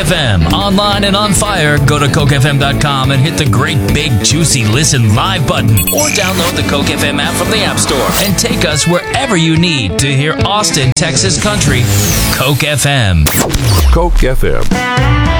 FM, online and on fire. Go to CokeFM.com and hit the great big juicy listen live button, or download the Coke FM app from the App Store and take us wherever you need to hear Austin, Texas country. Coke FM. Coke FM.